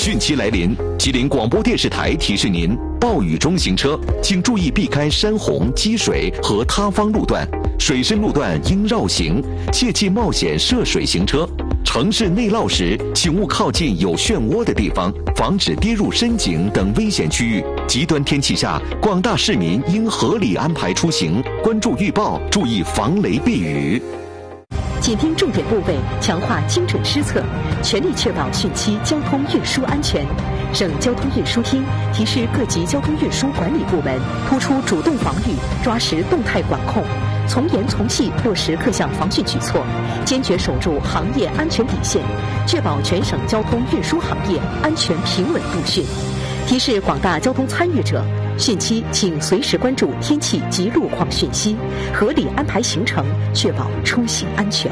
汛期来临，吉林广播电视台提示您：暴雨中行车，请注意避开山洪、积水和塌方路段，水深路段应绕行，切忌冒险涉水行车。城市内涝时，请勿靠近有漩涡的地方，防止跌入深井等危险区域。极端天气下，广大市民应合理安排出行，关注预报，注意防雷避雨。 紧盯重点部位，强化精准施策，全力确保汛期交通运输安全。省交通运输厅提示各级交通运输管理部门，突出主动防御，抓实动态管控，从严从细落实各项防汛举措，坚决守住行业安全底线，确保全省交通运输行业安全平稳度汛。提示广大交通参与者，汛期请随时关注天气及路况讯息，合理安排行程，确保出行安全。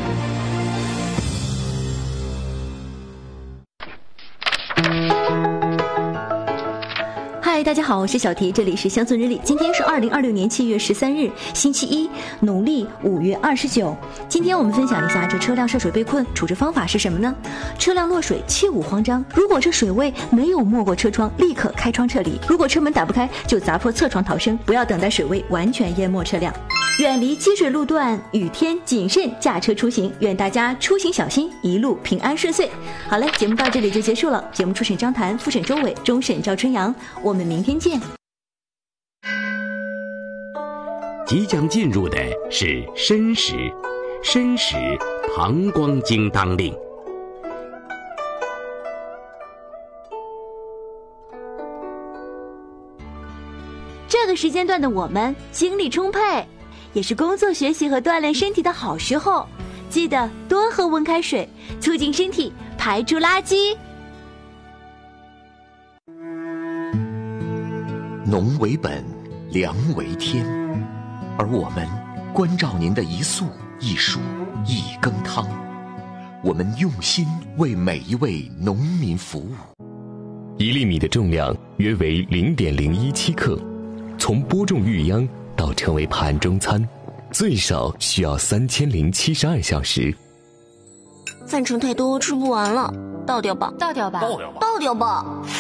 嗨，大家好，我是小提，这里是乡村日历。今天是2026年7月13日，星期一，农历5月29。今天我们分享一下这车辆涉水被困处置方法是什么呢？车辆落水切勿慌张，如果这水位没有没过车窗，立刻开窗撤离；如果车门打不开，就砸破侧窗逃生，不要等待水位完全淹没车辆。远离积水路段，雨天谨慎驾车出行，愿大家出行小心，一路平安顺遂。好了，节目到这里就结束了。节目初审张谭，复审周伟，终审赵春阳，我们明天见。 即将进入的是申时，申时膀胱经当令。 这个时间段的我们精力充沛，也是工作学习和锻炼身体的好时候，记得多喝温开水，促进身体排出垃圾。 农为本，粮为天，而我们关照您的一粟一蔬一羹汤，我们用心为每一位农民服务。 1粒米的重量约为0.017克，从播种育秧到成为盘中餐，最少需要3072小时。 饭盛太多吃不完了，倒掉吧， 倒掉吧， 倒掉吧。